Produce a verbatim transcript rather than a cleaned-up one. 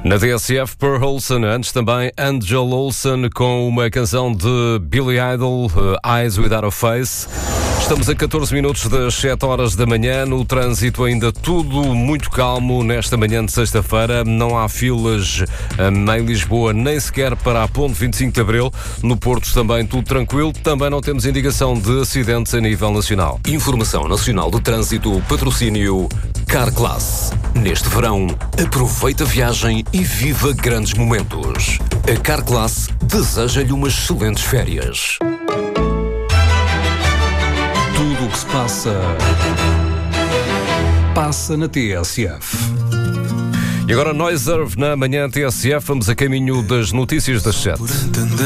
Na D S F, Per Olsen, antes também Angel Olsen com uma canção de Billy Idol, uh, Eyes Without a Face. Estamos a catorze minutos das sete horas da manhã, no trânsito ainda tudo muito calmo nesta manhã de sexta-feira. Não há filas um, em Lisboa, nem sequer para a Ponte vinte e cinco de Abril. No Porto também tudo tranquilo. Também não temos indicação de acidentes a nível nacional. Informação Nacional do Trânsito, patrocínio Carclass. Neste verão, aproveita a viagem e viva grandes momentos. A Carclass deseja-lhe umas excelentes férias. Tudo o que se passa, passa na T S F. E agora Noiserve na manhã T S F. Vamos a caminho das notícias das sete.